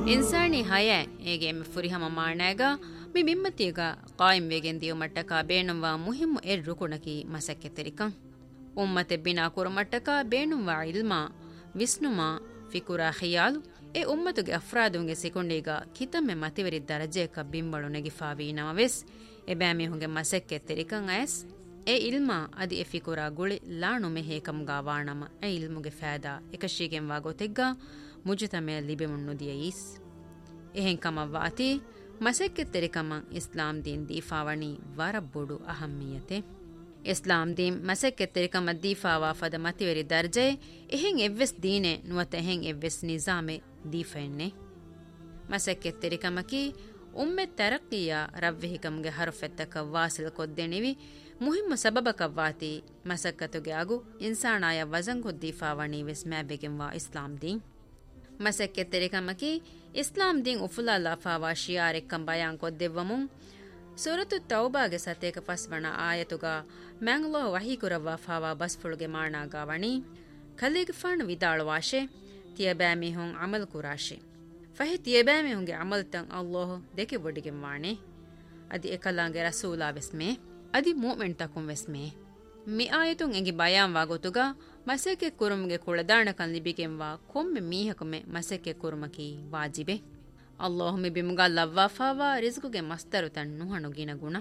ಇನ್ಸಾನಿ ಹಯ ಏಗೆ ಎಮ್ಮೆ ಫುರಿಹಮ ಮಾಣಾಗ ಮಿ ಮಿಮ್ಮತಿಗ ಕಾಯಿಂ ವೇಗೆನ್ ದಿಯು ಮಟ್ಟಕ ಬೇಣುವ ಮುಹಿಮ್ಮು ಎರ್ ರುಕುಣಕಿ ಮಸಕ್ಕೆ ತೆರಿಕಂ ಉಮ್ಮತೆ Bina ಕುರುಮಟ್ಟಕ ಬೇಣುವ ಇಲ್ಮಾ ವಿಸ್ನುಮಾ ಫಿಕುರಾ ಖಿಯಾಲು A ಉಮ್ಮತುಗೆ ಅಫ್ರಾದುಂಗೆ ಸಿಕೊಂಡೀಗ ಕಿತಮ್ಮೆ ಮತಿವರಿ ದರಜೆಕ ಬಿಂಬಳು ನೆಗಿಫಾವಿ ನಮವೆಸ್ A ಬ್ಯಾಮಿಹುಂಗೆ ಮಸಕ್ಕೆ ತೆರಿಕಂ Ayaz A ಇಲ್ಮಾ ಅದಿ ಎ ಫಿಕುರಾ ಗುಳಿ ಲಾಣು ಮೆಹೇಕಂಗಾ ವಾಣಮ ಎ ಇಲ್ಮುಗೆ ಫෑದಾ ಎಕಶೀಗೆಂ ವಾಗೋತೆಗ್ಗ ಮುಜತಮೆ ಲಿಬೆಮುಣ್ಣು ದಿಯೀಸ್ ಎಹೆಂ ಕಮವ್ವಾತಿ ಮಸಕ್ಕೆ ತೆರಿಕಮಂ ಇಸ್ಲಾಂ ದೀನ್ ದೀಫಾವಣಿ ವರಬ್ಬುಡು ಅಹಮ್ಮಿಯತೆ ಇಸ್ಲಾಂ ದೀನ್ ಮಸಕ್ಕೆ ತೆರಿಕಮ ದೀಫಾವಾ ಫದ ಮತಿವರಿ ದರ್ಜೆ ಎಹೆಂ ಎವ್ವೆಸ್ ದೀನೆ ನುವತ ಎಹೆಂ ಎವ್ವೆಸ್ ನಿಜಾಮೆ ದೀಫೆನ್ನೆ ಮಸಕ್ಕೆ ತೆರಿಕಮಕಿ ಉಮ್ಮೆ ತರಕ್ಕಿಯ ರವ್ವೆಹಿಕಮ್ಗೆ ಹರುಫೆತ್ತಕ ವಾಸಿಲ್ ಕೊದ್ದೆಣಿವಿ ಮುಹಿಮ್ಮ ಸಬಬಕವ್ವಾತಿ ಮಸಕ್ಕತುಗೆ ಆಗು ಇನ್ಸಾನಾಯ ವಜಂಗೊದ್ದೀಫಾವಣಿ ವೆಸ್ ಮ್ಯಾಬೆಗೆಂವಾ ಇಸ್ಲಾಂ ದೀನ್ ಮಸಕ್ಕೆ ತೆರಿಕಮಕಿ ಇಸ್ಲಾಂ ದೀನ್ ಉಫುಲಾಲಾ ಫಾವಾ ಶಿಯಾರೆಕ್ಕಂ ಬಯಾನ್ ಕೊದ್ದೆವ್ವಮುಂ ಸೂರತು ತೌಬಾಗೆ ಸತೇಕ ಫಸ್ವಣ ಆಯತುಗ ಮ್ಯಾಂಗ್ಲೋ ವಹೀಕುರವ್ವಾ ಫಾವಾ ಬಸ್ಫುಳುಗೆ ಮಾಣಾಗಾವಣಿ ಖಲೀಗಫಾಣು ವಿದಾಳುವಾಶೆ ತಿಯಬ್ಯಾಮಿಹುಂ ಅಮಲ್ ಕುರಾಶೆ ಫಹಿ ತಿಯಬ್ಯಾಮಿಹುಂಗೆ ಅಮಲ್ತಂ ಅಲ್ಲೋಹ ದೆಕೆ ಬೊಡಿಗೆಂ ವಾಣೆ ಅದಿ ಎಕಲಾಂಗೆ ರಸೂಲಾ ವೆಸ್ಮೆ ಅದಿ ಮೂಮೆಂಟ್ ತಕುಂ ವೆಸ್ಮೆ ಮಿ ಆಯತುಂ ಎಂಗಿ ಬಯಾನ್ ವಾಗೊತುಗ ಮಸಕ್ಕೆ ಕುರುಮ್ಗೆ ಕುಳದಾಣಕನ್ ಲಿಬಿಗೆಂವಾ ಕೊಮ್ಮೆ ಮೀಹಕುಮೆ ಮಸಕ್ಕೆ ಕುರುಮಕಿ ವಾಜಿಬೆ ಅಲ್ಲಾಹುಮೆ ಬಿಮುಗ ಲವ್ವಾಫಾವಾ ರಿಜ್ಕುಗೆ ಮಸ್ತರು ತಣ್ಣು ಹಣುಗಿನ ಗುಣ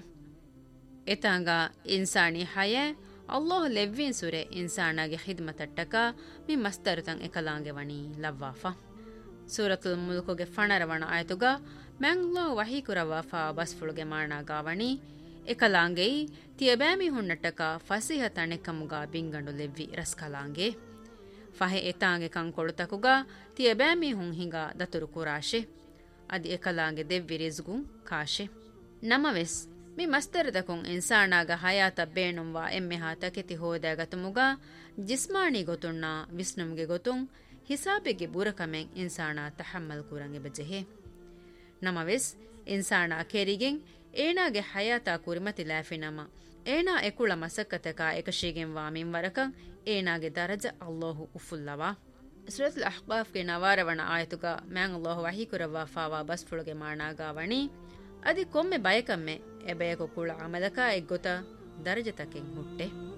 ಎತಾಂಗ ಇನ್ಸಾನಿ ಹಯ ಅಲ್ಲಾಹು ಲೆವ್ವಿನ್ ಸುರೆ ಇನ್ಸಾನಾಗೆ ಖಿದ್ಮತಟ್ಟಕ ಮಿ ಮಸ್ತರು ತಂ ಎಕಲಾಂಗೆ ವಣಿ ಲವ್ವಾಫಾ ಸೂರತುಲ್ ಮುಲ್ಕುಗೆ ಫಣರವಣ ಆಯತುಗ ಮ್ಯಾಂಗ್ಲೋ ವಹೀಕುರವಾಫಾ ಬಸ್ಫುಳುಗೆ ಮಾಣಾಗಾವಣಿ ಎಕಲಾಂಗೆ ತಿಯಬ್ಯಾಮಿ ಹುಣ್ಣಟ್ಟಕ ಫಸಿಹ ತಣೆಕಮುಗ ಬಿಂಗಂಡು ಲೆವ್ವಿ ರಸ್ಕಲಾಂಗೆ ಫಹೆ ಎತಾಂಗೆ ಕಂಕೊಳುತಕುಗ ತಿಯಬ್ಯಾಮಿ ಹುಂ ಹಿಂಗ ದತುರು ಕುರಾಶೆ ಅದಿ ಎಕಲಾಂಗೆ ದೆವ್ವಿ ರಿಜ್ಗುಂ ಕಾಶೆ ನಮವೆಸ್ ಮಿ ಮಸ್ತರದಕುಂ ಇನ್ಸಾನಾಗ ಹಯಾತ ಬೇಣುಂವಾ ಎಮ್ಮೆ ಹಾತಕೆತಿ ಹೋದಾಗತುಮುಗ ಜಿಸ್ಮಾನಿ ಗೊತುಣ್ಣ ವಿಸ್ನುಮ್ಗೆ ಗೊತುಂ ಹಿಸಾಬೆಗೆ ಬುರಕಮೆಂ ಇನ್ಸಾನ ತಹಮ್ಮಲ್ ಕುರಂಗೆ ಬಜೆಹೆ ನಮವೆಸ್ ಇನ್ಸಾನ ಕೆರಿಗೆಂ ಏನಾಗೆ ಹಯಾತ ಕುರಿಮತಿ ಲಾಫಿನಮ ಏನಾ ಎಕುಳ ಮಸಕ್ಕತಕ ಎಕಶಿಗೆಂ ವಾಮಿಂ ವರಕಂ ಏನಾಗೆ ದರಜ ಅಲ್ಲಾಹು ಉಫುಲ್ಲವಾ ಸೂರತುಲ್ ಅಹ್ಕಾಫ್ಗೆ ನವಾರವಣ ಆಯತುಗ ಮ್ಯಾಂ ಅಲ್ಲಾಹು ವಹೀಕುರವಾ ಫಾವಾ ಬಸ್ಫುಳುಗೆ ಮಾಣಾಗಾವಣಿ ಅದಿ ಕೊಮ್ಮೆ ಬಯಕಮ್ಮೆ ಎಬೆಯಕು ಕುಳ ಅಮಲಕ ಎಗ್ಗೊತ ದರಜತಕೆಂ ಹುಟ್ಟೆ